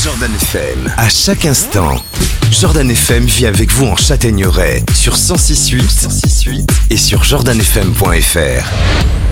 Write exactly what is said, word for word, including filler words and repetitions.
Jordan F M. À chaque instant, Jordan F M vit avec vous en Châtaigneraie sur cent six virgule huit et sur jordan f m point f r.